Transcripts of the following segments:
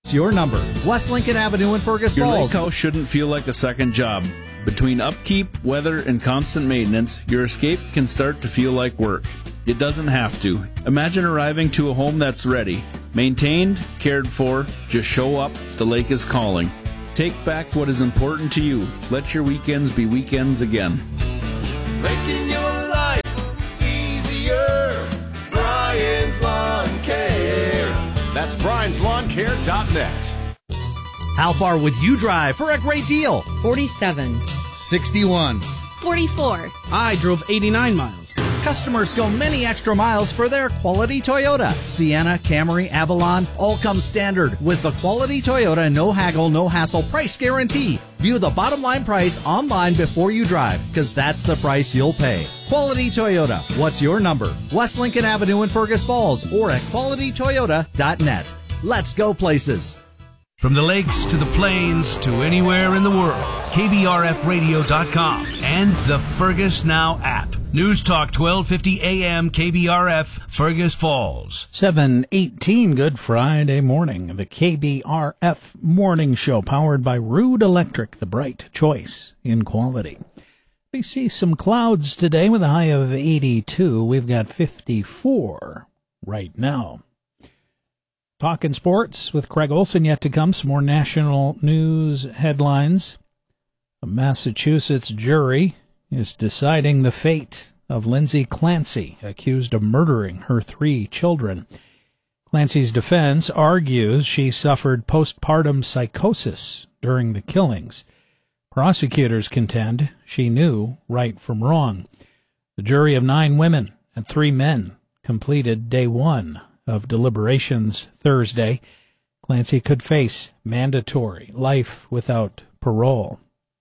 It's your number. West Lincoln Avenue in Fergus Your Falls. lake house shouldn't feel like a second job. Between upkeep, weather, and constant maintenance, your escape can start to feel like work. It doesn't have to. Imagine arriving to a home that's ready. Maintained, cared for, just show up, the lake is calling. Take back what is important to you. Let your weekends be weekends again. Making your life easier. Brian's Lawn Care. That's brianslawncare.net. How far would you drive for a great deal? 47. 61. 44. I drove 89 miles. Customers go many extra miles for their quality Toyota. Sienna, Camry, Avalon, all come standard with the quality Toyota no haggle, no hassle price guarantee. View the bottom line price online before you drive, because that's the price you'll pay. Quality Toyota. What's your number? West Lincoln Avenue in Fergus Falls or at qualitytoyota.net. Let's go places. From the lakes to the plains to anywhere in the world, KBRFradio.com and the Fergus Now app. News Talk 1250 AM KBRF, Fergus Falls. 7:18, good Friday morning. The KBRF Morning Show, powered by Rude Electric, the bright choice in quality. We see some clouds today with a high of 82. We've got 54 right now. Talking sports with Craig Olson yet to come. Some more national news headlines. A Massachusetts jury is deciding the fate of Lindsay Clancy, accused of murdering her 3 children. Clancy's defense argues she suffered postpartum psychosis during the killings. Prosecutors contend she knew right from wrong. The jury of 9 women and 3 men completed day 1 of deliberations Thursday. Clancy could face mandatory life without parole.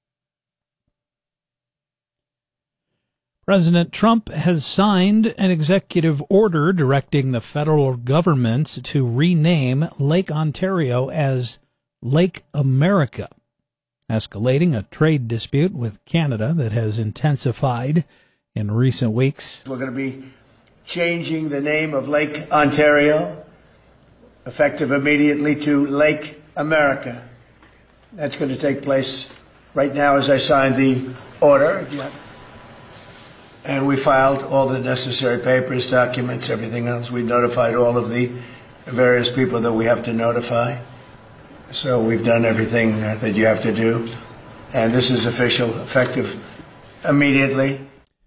President Trump has signed an executive order directing the federal government to rename Lake Ontario as Lake America, escalating a trade dispute with Canada that has intensified in recent weeks. We're going to be changing the name of Lake Ontario, effective immediately, to Lake America. That's going to take place right now as I sign the order. And we filed all the necessary papers, documents, everything else. We notified all of the various people that we have to notify. So we've done everything that you have to do. And this is official, effective immediately.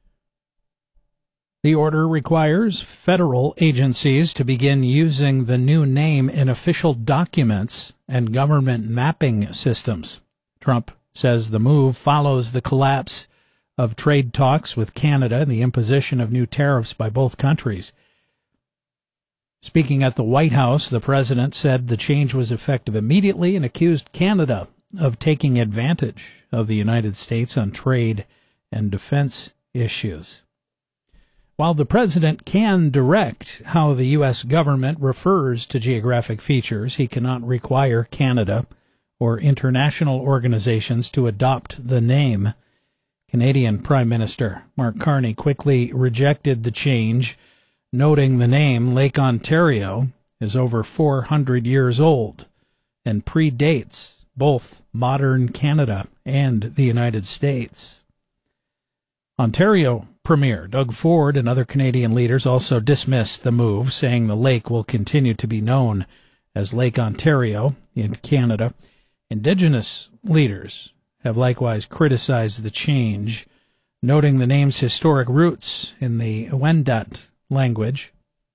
The order requires federal agencies to begin using the new name in official documents and government mapping systems. Trump says the move follows the collapse of trade talks with Canada and the imposition of new tariffs by both countries. Speaking at the White House, the president said the change was effective immediately and accused Canada of taking advantage of the United States on trade and defense issues. While the president can direct how the U.S. government refers to geographic features, he cannot require Canada or international organizations to adopt the name. Canadian Prime Minister Mark Carney quickly rejected the change, noting the name Lake Ontario is over 400 years old and predates both modern Canada and the United States. Ontario Premier Doug Ford and other Canadian leaders also dismissed the move, saying the lake will continue to be known as Lake Ontario in Canada. Indigenous leaders have likewise criticized the change, noting the name's historic roots in the Wendat language.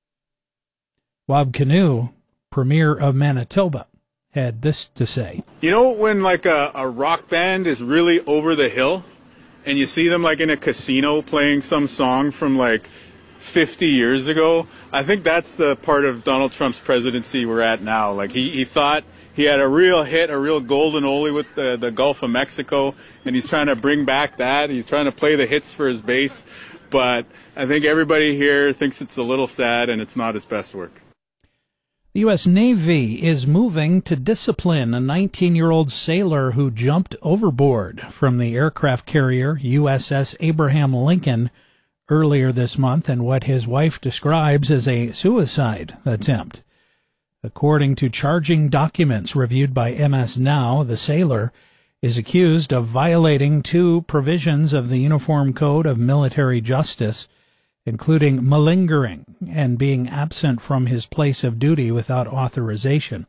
Wab Kinew, Premier of Manitoba, had this to say. You know when like a rock band is really over the hill and you see them like in a casino playing some song from like 50 years ago? I think that's the part of Donald Trump's presidency we're at now. Like he thought he had a real hit, a real golden oldie with the Gulf of Mexico, and he's trying to bring back that. He's trying to play the hits for his base, but I think everybody here thinks it's a little sad and it's not his best work. The U.S. Navy is moving to discipline a 19-year-old sailor who jumped overboard from the aircraft carrier USS Abraham Lincoln earlier this month in what his wife describes as a suicide attempt. According to charging documents reviewed by MS Now, the sailor is accused of violating 2 provisions of the Uniform Code of Military Justice, including malingering and being absent from his place of duty without authorization.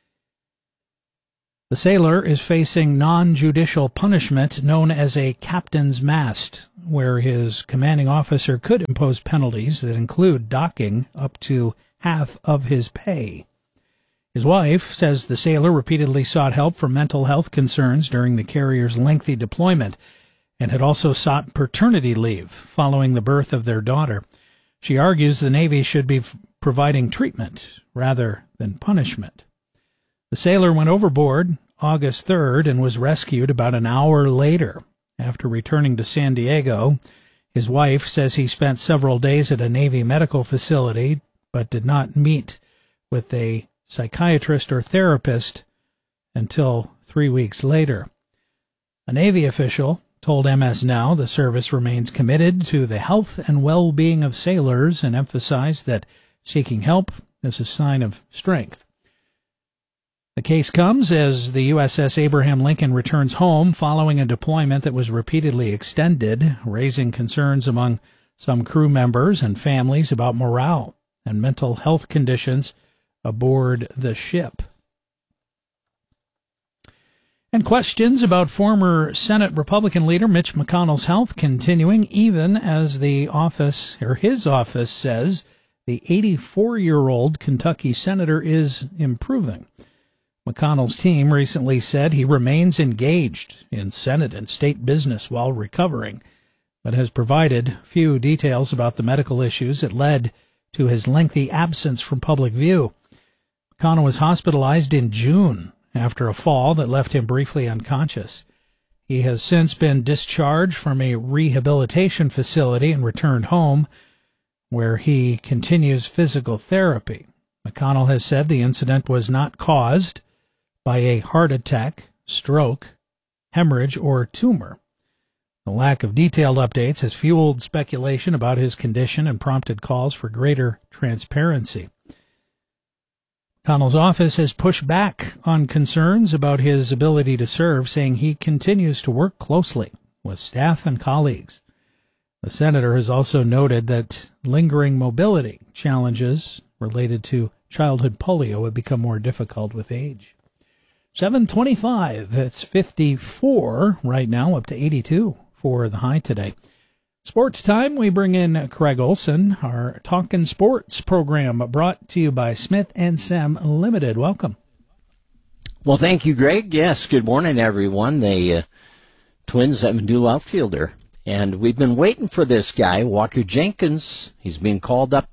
The sailor is facing non-judicial punishment known as a captain's mast, where his commanding officer could impose penalties that include docking up to half of his pay. His wife says the sailor repeatedly sought help for mental health concerns during the carrier's lengthy deployment and had also sought paternity leave following the birth of their daughter. She argues the Navy should be providing treatment rather than punishment. The sailor went overboard August 3rd and was rescued about an hour later. After returning to San Diego, his wife says he spent several days at a Navy medical facility but did not meet with a psychiatrist or therapist until 3 weeks later. A Navy official told MS Now the service remains committed to the health and well-being of sailors and emphasized that seeking help is a sign of strength. The case comes as the USS Abraham Lincoln returns home following a deployment that was repeatedly extended, raising concerns among some crew members and families about morale and mental health conditions aboard the ship. And questions about former Senate Republican leader Mitch McConnell's health continuing even as his office says the 84-year-old Kentucky senator is improving. McConnell's team recently said he remains engaged in Senate and state business while recovering, but has provided few details about the medical issues that led to his lengthy absence from public view. McConnell was hospitalized in June after a fall that left him briefly unconscious. He has since been discharged from a rehabilitation facility and returned home, where he continues physical therapy. McConnell has said the incident was not caused by a heart attack, stroke, hemorrhage, or tumor. The lack of detailed updates has fueled speculation about his condition and prompted calls for greater transparency. McConnell's office has pushed back on concerns about his ability to serve, saying he continues to work closely with staff and colleagues. The senator has also noted that lingering mobility challenges related to childhood polio have become more difficult with age. 7:25, it's 54 right now, up to 82 for the high today. Sports time, we bring in Craig Olson, our Talkin' Sports program brought to you by Smith & Sam Limited. Welcome. Well, thank you, Greg. Yes, good morning, everyone. The Twins have a new outfielder, and we've been waiting for this guy, Walker Jenkins. He's being called up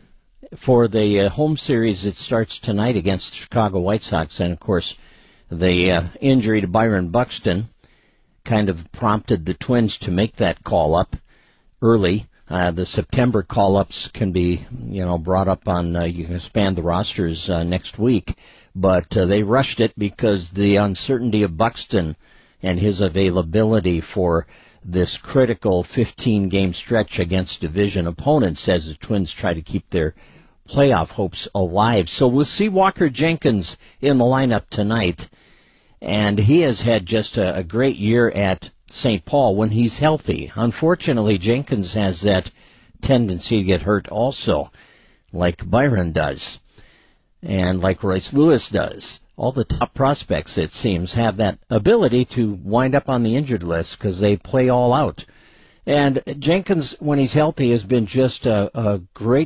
for the home series that starts tonight against the Chicago White Sox, and, of course, the injury to Byron Buxton kind of prompted the Twins to make that call-up early. The September call-ups can be, brought up on, you can expand the rosters next week, but they rushed it because the uncertainty of Buxton and his availability for this critical 15-game stretch against division opponents as the Twins try to keep their playoff hopes alive. So we'll see Walker Jenkins in the lineup tonight, and he has had just a great year at St. Paul when he's healthy. Unfortunately, Jenkins has that tendency to get hurt also, like Byron does, and like Royce Lewis does. All the top prospects, it seems, have that ability to wind up on the injured list because they play all out. And Jenkins, when he's healthy, has been just a great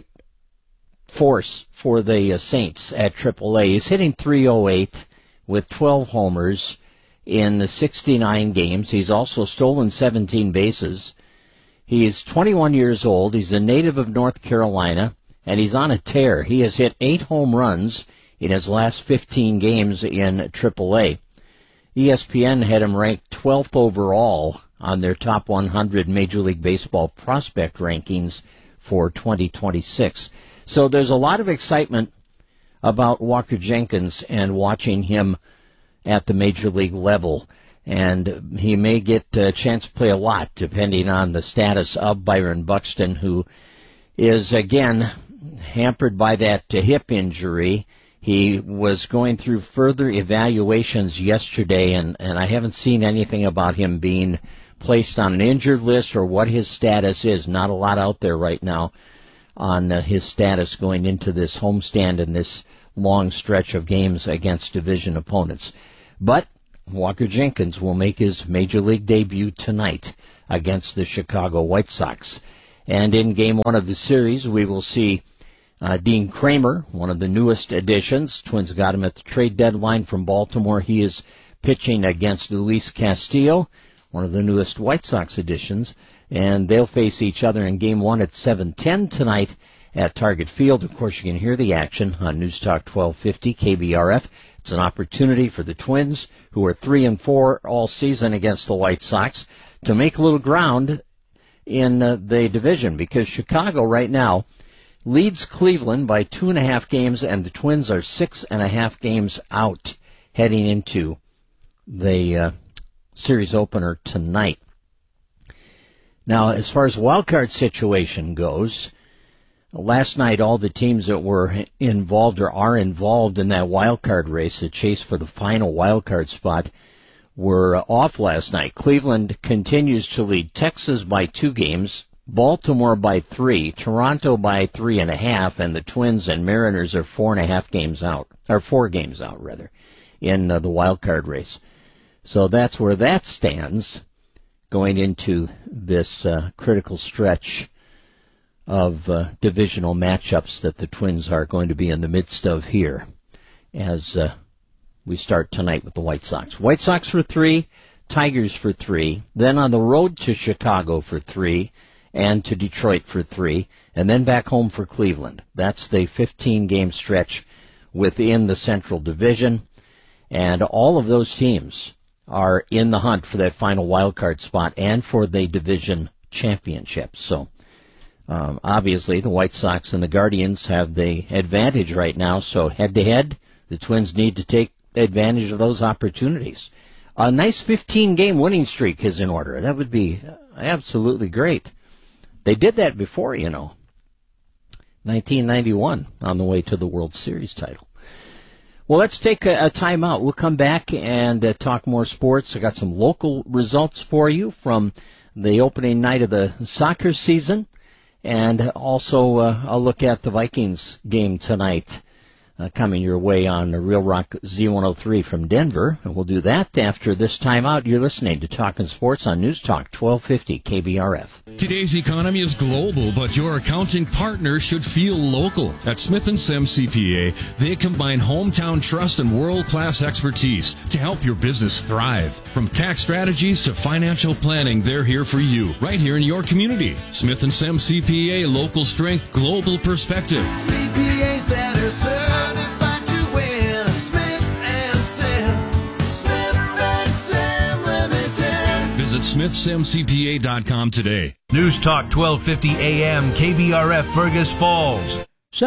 force for the Saints at AAA. He's hitting .308 with 12 homers in 69 games. He's also stolen 17 bases. He's 21 years old. He's a native of North Carolina, and he's on a tear. He has hit 8 home runs in his last 15 games in AAA. ESPN had him ranked 12th overall on their top 100 Major League Baseball prospect rankings for 2026. So there's a lot of excitement about Walker Jenkins and watching him at the Major League level. And he may get a chance to play a lot depending on the status of Byron Buxton, who is, again, hampered by that hip injury. He was going through further evaluations yesterday, and I haven't seen anything about him being placed on an injured list or what his status is. Not a lot out there right now on his status going into this homestand and this long stretch of games against division opponents. But Walker Jenkins will make his Major League debut tonight against the Chicago White Sox. And in Game 1 of the series, we will see Dean Kramer, one of the newest additions. Twins got him at the trade deadline from Baltimore. He is pitching against Luis Castillo, one of the newest White Sox additions. And they'll face each other in Game 1 at 7:10 tonight at Target Field. Of course, you can hear the action on News Talk 1250 KBRF. It's an opportunity for the Twins, who are 3-4 all season against the White Sox, to make a little ground in the division, because Chicago right now leads Cleveland by 2.5 games, and the Twins are 6.5 games out heading into the series opener tonight. Now, as far as wildcard situation goes, last night all the teams that were involved or are involved in that wildcard race, the chase for the final wildcard spot, were off last night. Cleveland continues to lead Texas by 2 games, Baltimore by 3, Toronto by 3.5, and the Twins and Mariners are 4.5 games out, or 4 games out rather, in the wild card race. So that's where that stands going into this critical stretch of divisional matchups that the Twins are going to be in the midst of here as we start tonight with the White Sox. White Sox for 3, Tigers for 3, then on the road to Chicago for 3, and to Detroit for 3, and then back home for Cleveland. That's the 15-game stretch within the Central Division, and all of those teams are in the hunt for that final wild-card spot and for the division championship. So, obviously, the White Sox and the Guardians have the advantage right now, so head-to-head, the Twins need to take advantage of those opportunities. A nice 15-game winning streak is in order. That would be absolutely great. They did that before, 1991, on the way to the World Series title. Well, let's take a time out. We'll come back and talk more sports. I got some local results for you from the opening night of the soccer season, and also I'll look at the Vikings game tonight coming your way on Real Rock Z103 from Denver. And we'll do that after this timeout. You're listening to Talkin' Sports on News Talk 1250 KBRF. Today's economy is global, but your accounting partner should feel local. At Smith & Sem CPA, they combine hometown trust and world-class expertise to help your business thrive. From tax strategies to financial planning, they're here for you, right here in your community. Smith & Sem CPA, local strength, global perspective. CPAs that are certified to win. Smith & Sem. Smith & Sem Limited. Visit SmithSemCPA.com today. News Talk 1250 AM KBRF Fergus Falls.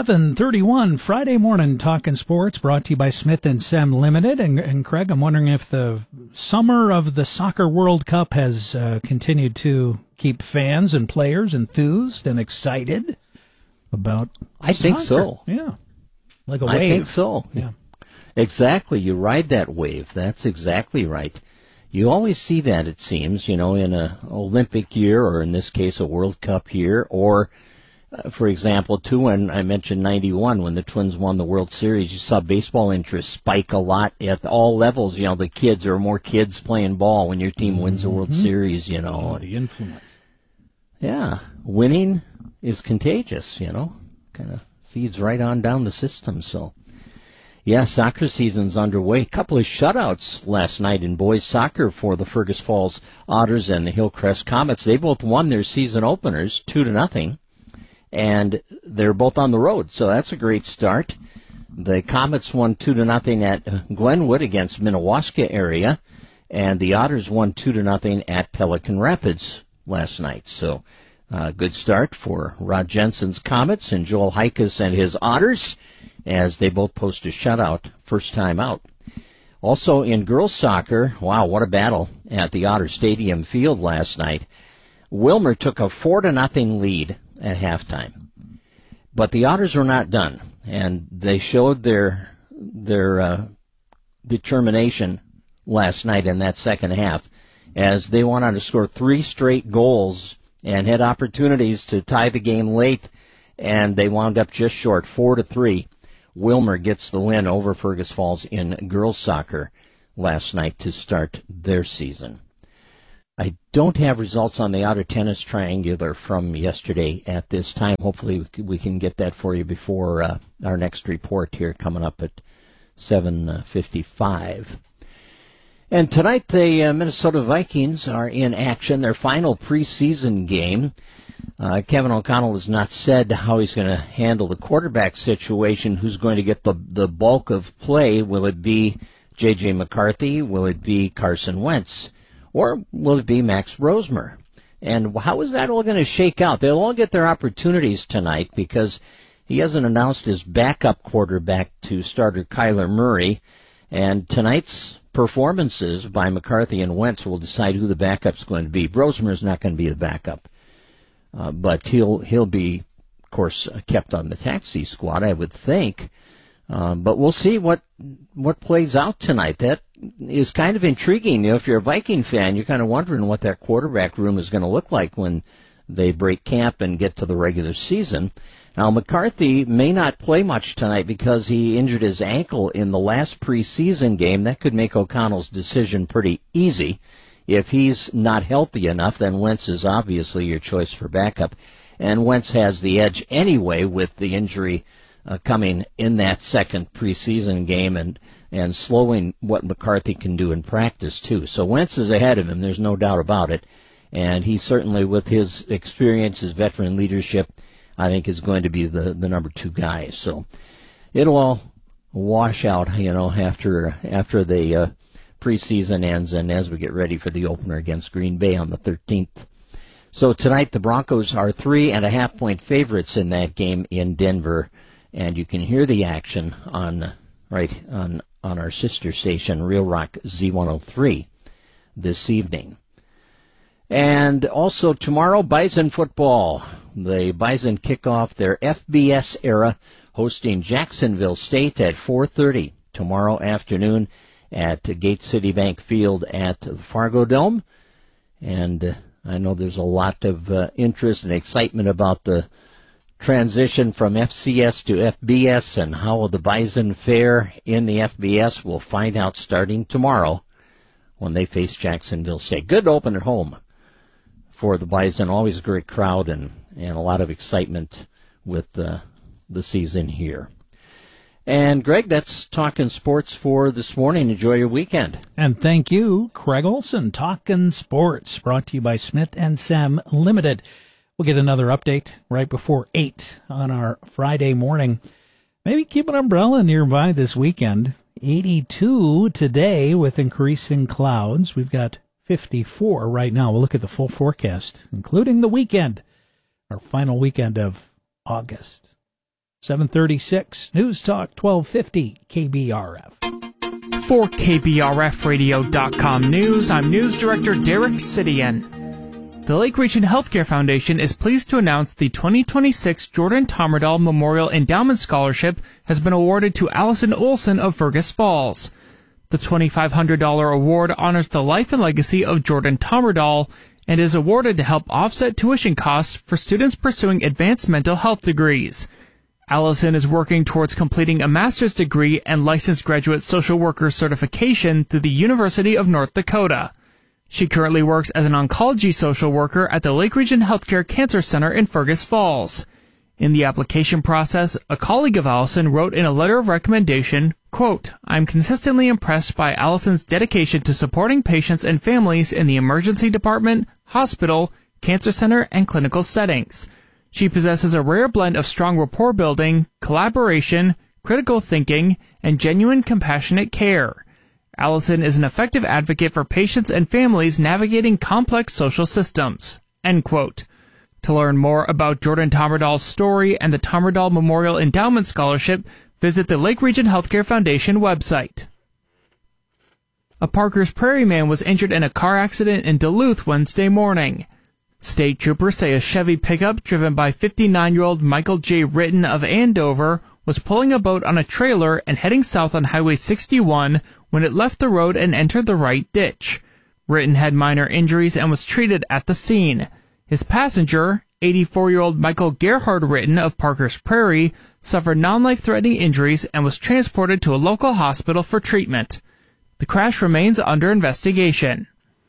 7:31 Friday morning Talkin' Sports, brought to you by Smith & Sem Limited. And Craig, I'm wondering if the summer of the Soccer World Cup has continued to keep fans and players enthused and excited about I think soccer. so. Yeah. Like a wave. I think so. Yeah. Exactly. You ride that wave. That's exactly right. You always see that, it seems, in an Olympic year, or in this case, a World Cup year, or, for example, too, when I mentioned 91, when the Twins won the World Series, you saw baseball interest spike a lot at all levels. The kids, there are more kids playing ball when your team wins the World Series, Oh, the influence. Yeah. Winning is contagious, kind of feeds right on down the system, so. Yeah, soccer season's underway. A couple of shutouts last night in boys soccer for the Fergus Falls Otters and the Hillcrest Comets. They both won their season openers 2-0, and they're both on the road, so that's a great start. The Comets won 2-0 at Glenwood against Minnewaska area, and the Otters won 2-0 at Pelican Rapids last night. So, good start for Rod Jensen's Comets and Joel Heikus and his Otters, as they both post a shutout first time out. Also in girls soccer, wow, what a battle at the Otter Stadium field last night. Wilmer took a 4-0 lead at halftime. But the Otters were not done, and they showed their determination last night in that second half, as they went on to score 3 straight goals and had opportunities to tie the game late, and they wound up just short, 4-3. Wilmer gets the win over Fergus Falls in girls soccer last night to start their season. I don't have results on the outer tennis triangular from yesterday at this time. Hopefully we can get that for you before our next report here coming up at 7:55. And tonight the Minnesota Vikings are in action, their final preseason game. Kevin O'Connell has not said how he's going to handle the quarterback situation, who's going to get the bulk of play. Will it be J.J. McCarthy? Will it be Carson Wentz? Or will it be Max Brosmer? And how is that all going to shake out? They'll all get their opportunities tonight because he hasn't announced his backup quarterback to starter Kyler Murray. And tonight's performances by McCarthy and Wentz will decide who the backup's going to be. Brosmer's not going to be the backup. But he'll be, of course, kept on the taxi squad, I would think. But we'll see what plays out tonight. That is kind of intriguing. You know, if you're a Viking fan, you're kind of wondering what that quarterback room is going to look like when they break camp and get to the regular season. Now, McCarthy may not play much tonight because he injured his ankle in the last preseason game. That could make O'Connell's decision pretty easy. If he's not healthy enough, then Wentz is obviously your choice for backup. And Wentz has the edge anyway with the injury coming in that second preseason game and slowing what McCarthy can do in practice, too. So Wentz is ahead of him, there's no doubt about it. And he certainly, with his experience, his veteran leadership, I think is going to be the number 2 guy. So it'll all wash out, you know, after the preseason ends and as we get ready for the opener against Green Bay on the 13th. So tonight the Broncos are 3.5-point favorites in that game in Denver, and you can hear the action on our sister station, Real Rock Z103, this evening. And also tomorrow, Bison football. The Bison kick off their FBS era, hosting Jacksonville State at 4:30 tomorrow afternoon at Gate City Bank Field at the Fargo Dome. And I know there's a lot of interest and excitement about the transition from FCS to FBS and how will the Bison fare in the FBS. We'll find out starting tomorrow when they face Jacksonville State. Good to open at home for the Bison. Always a great crowd and a lot of excitement with the season here. And, Greg, that's Talkin' Sports for this morning. Enjoy your weekend. And thank you, Craig Olson. Talkin' Sports, brought to you by Smith & Sam Limited. We'll get another update right before 8 on our Friday morning. Maybe keep an umbrella nearby this weekend. 82 today with increasing clouds. We've got 54 right now. We'll look at the full forecast, including the weekend, our final weekend of August. 7:36, News Talk 1250 KBRF. For KBRFradio.com News, I'm News Director Derek Sidian. The Lake Region Healthcare Foundation is pleased to announce the 2026 Jordan Tommerdahl Memorial Endowment Scholarship has been awarded to Allison Olson of Fergus Falls. The $2,500 award honors the life and legacy of Jordan Tommerdahl and is awarded to help offset tuition costs for students pursuing advanced mental health degrees. Allison is working towards completing a master's degree and licensed graduate social worker certification through the University of North Dakota. She currently works as an oncology social worker at the Lake Region Healthcare Cancer Center in Fergus Falls. In the application process, a colleague of Allison wrote in a letter of recommendation, quote, "I'm consistently impressed by Allison's dedication to supporting patients and families in the emergency department, hospital, cancer center, and clinical settings. She possesses a rare blend of strong rapport building, collaboration, critical thinking, and genuine compassionate care. Allison is an effective advocate for patients and families navigating complex social systems." End quote. To learn more about Jordan Tommerdahl's story and the Tommerdahl Memorial Endowment Scholarship, visit the Lake Region Healthcare Foundation website. A Parker's Prairie man was injured in a car accident in Duluth Wednesday morning. State troopers say a Chevy pickup driven by 59-year-old Michael J. Ritten of Andover was pulling a boat on a trailer and heading south on Highway 61 when it left the road and entered the right ditch. Ritten had minor injuries and was treated at the scene. His passenger, 84-year-old Michael Gerhard Ritten of Parker's Prairie, suffered non-life-threatening injuries and was transported to a local hospital for treatment. The crash remains under investigation.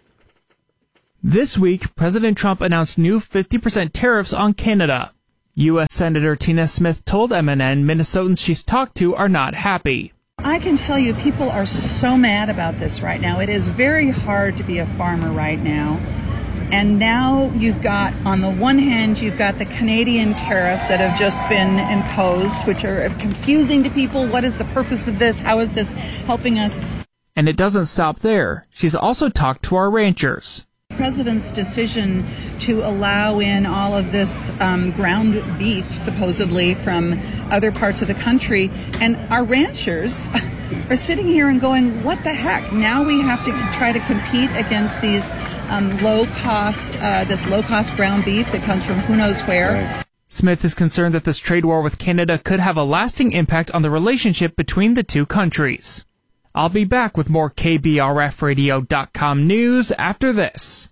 This week, President Trump announced new 50% tariffs on Canada. U.S. Senator Tina Smith told MNN Minnesotans she's talked to are not happy. I can tell you people are so mad about this right now. It is very hard to be a farmer right now. And now you've got, on the one hand, you've got the Canadian tariffs that have just been imposed, which are confusing to people. What is the purpose of this? How is this helping us? And it doesn't stop there. She's also talked to our ranchers. The president's decision to allow in all of this ground beef, supposedly, from other parts of the country, and our ranchers are sitting here and going, what the heck? Now we have to try to compete against these low-cost ground beef that comes from who knows where. Right. Smith is concerned that this trade war with Canada could have a lasting impact on the relationship between the two countries. I'll be back with more KBRFradio.com news after this.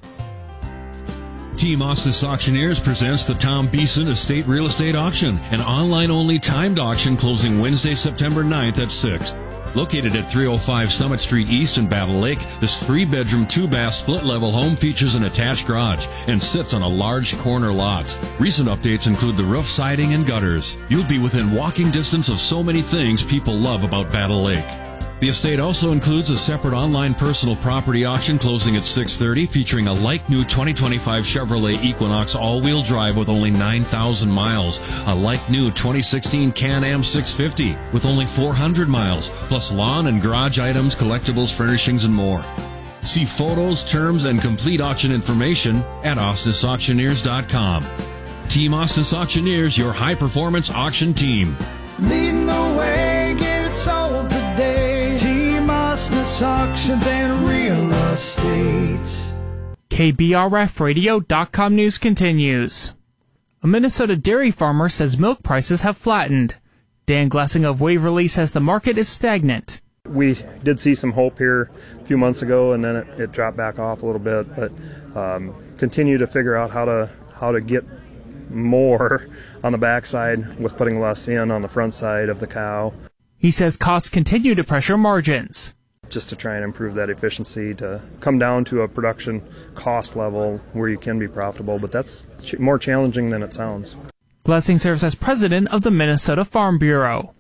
Team Ostis Auctioneers presents the Tom Beeson Estate Real Estate Auction, an online-only timed auction closing Wednesday, September 9th at 6. Located at 305 Summit Street East in Battle Lake, this 3-bedroom, 2-bath, split-level home features an attached garage and sits on a large corner lot. Recent updates include the roof, siding, and gutters. You'll be within walking distance of so many things people love about Battle Lake. The estate also includes a separate online personal property auction closing at 6:30 featuring a like-new 2025 Chevrolet Equinox all-wheel drive with only 9,000 miles, a like-new 2016 Can-Am 650 with only 400 miles, plus lawn and garage items, collectibles, furnishings, and more. See photos, terms, and complete auction information at ostisauctioneers.com. Team Ostis Auctioneers, your high-performance auction team. Leading the way, get it sold today. Team Ostis Auctions and Real Estate. KBRFradio.com news continues. A Minnesota dairy farmer says milk prices have flattened. Dan Glessing of Waverly says the market is stagnant. We did see some hope here a few months ago, and then it dropped back off a little bit, but continue to figure out how to get more on the backside with putting less in on the front side of the cow. He says costs continue to pressure margins. Just to try and improve that efficiency to come down to a production cost level where you can be profitable, but that's more challenging than it sounds. Glessing serves as president of the Minnesota Farm Bureau.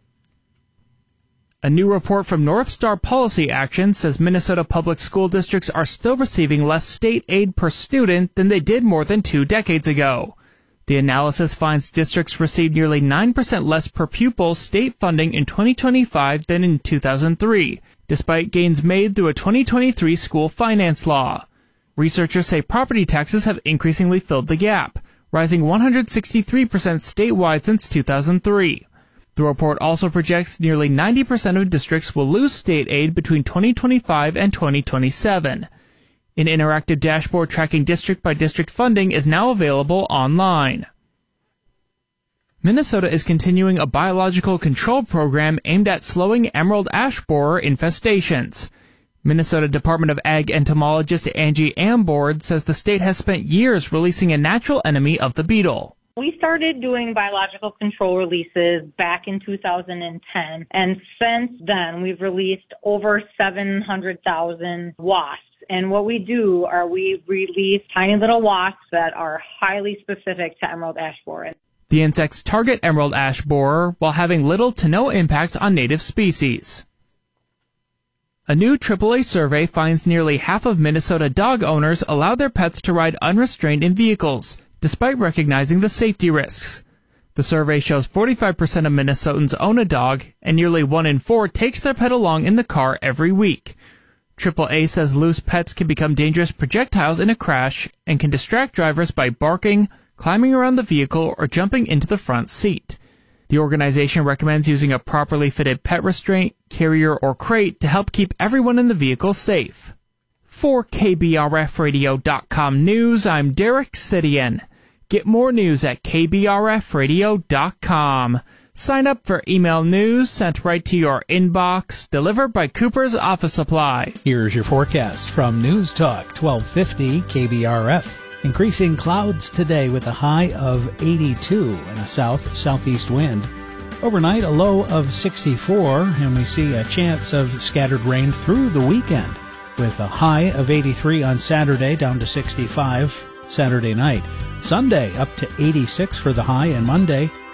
A new report from North Star Policy Action says Minnesota public school districts are still receiving less state aid per student than they did more than 2 decades ago. The analysis finds districts received nearly 9% less per pupil state funding in 2025 than in 2003, despite gains made through a 2023 school finance law. Researchers say property taxes have increasingly filled the gap, rising 163% statewide since 2003. The report also projects nearly 90% of districts will lose state aid between 2025 and 2027. An interactive dashboard tracking district-by-district funding is now available online. Minnesota is continuing a biological control program aimed at slowing emerald ash borer infestations. Minnesota Department of Ag entomologist Angie Ambord says the state has spent years releasing a natural enemy of the beetle. We started doing biological control releases back in 2010, and since then we've released over 700,000 wasps. And what we do are we release tiny little wasps that are highly specific to emerald ash borer. The insects target emerald ash borer while having little to no impact on native species. A new AAA survey finds nearly half of Minnesota dog owners allow their pets to ride unrestrained in vehicles, despite recognizing the safety risks. The survey shows 45% of Minnesotans own a dog, and nearly 1 in 4 takes their pet along in the car every week. AAA says loose pets can become dangerous projectiles in a crash and can distract drivers by barking, climbing around the vehicle, or jumping into the front seat. The organization recommends using a properly fitted pet restraint, carrier, or crate to help keep everyone in the vehicle safe. For KBRFradio.com news, I'm Derek Sidian. Get more news at KBRFradio.com. Sign up for email news sent right to your inbox, delivered by Cooper's Office Supply. Here's your forecast from News Talk 1250 KBRF. Increasing clouds today with a high of 82 and a southeast wind. Overnight, a low of 64, and we see a chance of scattered rain through the weekend with a high of 83 on Saturday, down to 65 Saturday night. Sunday up to 86 for the high, and Monday